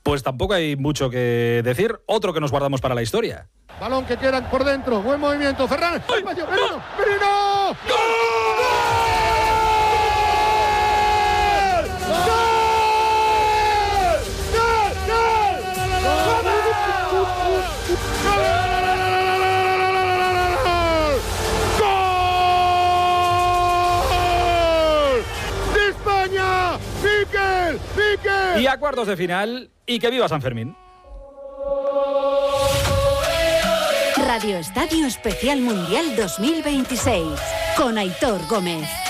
pues tampoco hay mucho que decir. Otro que nos guardamos para la historia. Balón que queda por dentro, buen movimiento, Ferran. ¡Ay! ¡Merino! ¡Merino! Y a cuartos de final, y que viva San Fermín. Radio Estadio Especial Mundial 2026 con Aitor Gómez.